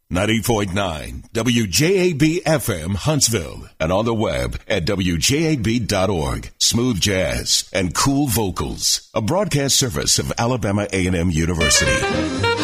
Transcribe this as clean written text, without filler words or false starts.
90.9 WJAB-FM Huntsville and on the web at WJAB.org. Smooth jazz and cool vocals. A broadcast service of Alabama A&M University.